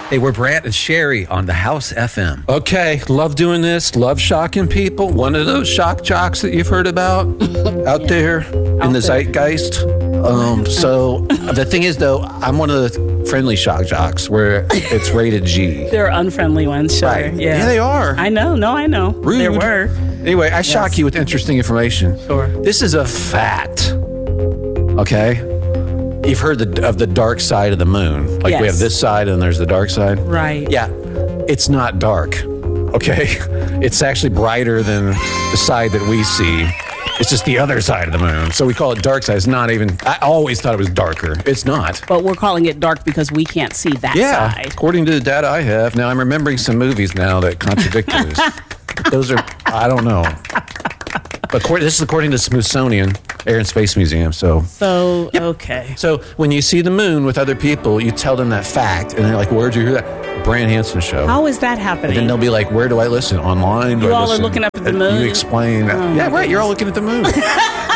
Hey, we're Brant and Sherry on the House FM. Okay, love doing this, love shocking people. One of those shock jocks that you've heard about out there in the zeitgeist. So the thing is, though, I'm one of the friendly shock jocks where it's rated G. There are unfriendly ones, sure. Right. Yeah. Yeah, they are. I know. No, I know. Rude. There were. Anyway, I shock you with interesting information. Sure. This is a fact. Okay? You've heard of the dark side of the moon. Like we Yes. have this side and there's the dark side. Right. Yeah. It's not dark. Okay? It's actually brighter than the side that we see. It's just the other side of the moon. So we call it dark side. It's not even, I always thought it was darker. It's not. But we're calling it dark because we can't see that Yeah, side. according to the data I have. Now, I'm remembering some movies now that contradict those. Those are, I don't know. But this is according to Smithsonian Air and Space Museum. So Okay. so when you see the moon with other people, you tell them that fact, and they're like, where'd you hear that? Brand Hansen show. How is that happening? And then they'll be like, where do I listen? Online? Do You I all are listen? looking up at the And moon? You explain. Oh, yeah, my right. You're all looking at the moon.